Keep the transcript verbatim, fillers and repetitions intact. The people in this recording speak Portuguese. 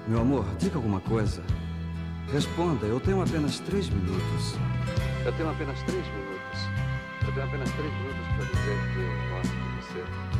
Meu amor, diga alguma coisa. Responda, eu tenho apenas três minutos. Eu tenho apenas três minutos. Eu tenho apenas três minutos para dizer que eu gosto de você.